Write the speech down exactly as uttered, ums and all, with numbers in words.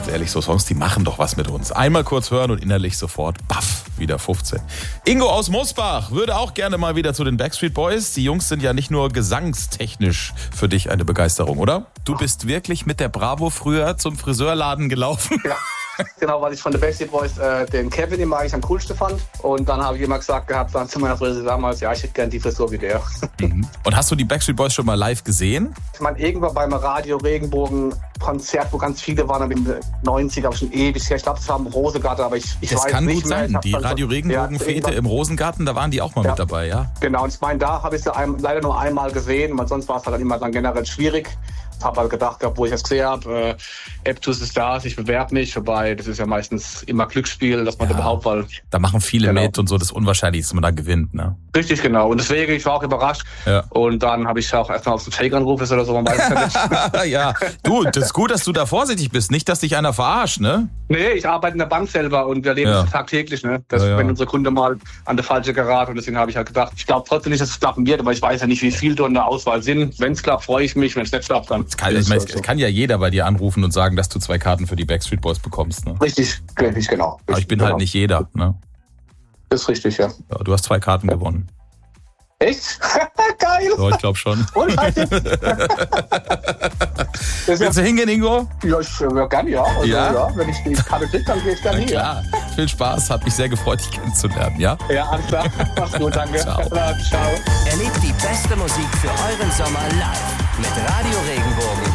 ganz ehrlich, so Songs, die machen doch was mit uns. Einmal kurz hören und innerlich sofort, baff, wieder fünfzehn. Ingo aus Mosbach würde auch gerne mal wieder zu den Backstreet Boys. Die Jungs sind ja nicht nur gesangstechnisch für dich eine Begeisterung, oder? Du bist wirklich mit der Bravo früher zum Friseurladen gelaufen. Ja. Genau, weil ich von den Backstreet Boys äh, den Kevin immer eigentlich am coolsten fand. Und dann habe ich immer gesagt gehabt, dann zu meiner Friseur damals, ja, ich hätte gerne die Frisur wie der. Mhm. Und hast du die Backstreet Boys schon mal live gesehen? Ich meine, irgendwann beim Radio Regenbogen Konzert, wo ganz viele waren, in den neunziger, aber schon ewig her. Ich glaube, es war im Rosengarten, aber ich, ich das weiß kann nicht gut mehr. sein. Die Radio Regenbogen-Fete ja, im Rosengarten, da waren die auch mal ja. mit dabei, ja? Genau, und ich meine, da habe ich sie ein, leider nur einmal gesehen, weil sonst war es halt dann immer dann generell schwierig. Ich habe halt gedacht, wo ich das gesehen habe, äh, Aptus ist da, ich bewerbe mich, wobei das ist ja meistens immer Glücksspiel, dass man ja, da überhaupt mal... Da machen viele genau. mit und so, das Unwahrscheinlich ist, dass man da gewinnt, ne? Richtig, genau. Und deswegen, ich war auch überrascht. Ja. Und dann habe ich auch erstmal auf den Fake-Anruf ist oder so, man weiß ja nicht. Ja, du, das ist gut, dass du da vorsichtig bist, nicht, dass dich einer verarscht, ne? Nee, ich arbeite in der Bank selber und wir leben ja. tagtäglich, ne? Dass, ja, ja. wenn unsere Kunde mal an der falsche geraten und deswegen habe ich halt gedacht, ich glaube trotzdem nicht, dass es klappen wird, aber ich weiß ja nicht, wie viel da in der Auswahl sind. Wenn es klappt, freue ich mich, wenn es nicht klappt, dann... Es kann, ich meine, es kann ja jeder bei dir anrufen und sagen, dass du zwei Karten für die Backstreet Boys bekommst, ne? Richtig, richtig, genau. Aber ich bin genau. halt nicht jeder, ne? Das ist richtig, ja. Ja, du hast zwei Karten ja. gewonnen. Echt? Geil! Ja, ich glaube schon. Und willst du hingehen, Ingo? Ja, ich ja, gerne, ja. Also, ja. ja. Wenn ich die Karte kriege, dann gehe ich gerne hin. Klar. Viel Spaß, hat mich sehr gefreut, dich kennenzulernen, ja? Ja, alles klar. Mach's gut, danke. Ciao. Ciao. Erlebt die beste Musik für euren Sommer live mit Radio Regenbogen